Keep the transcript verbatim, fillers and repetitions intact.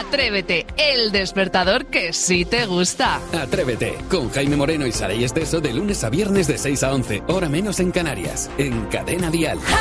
Atrévete, el despertador que sí te gusta. Atrévete, con Jaime Moreno y Saray Esteso de lunes a viernes de seis a once, hora menos en Canarias, en Cadena Dial.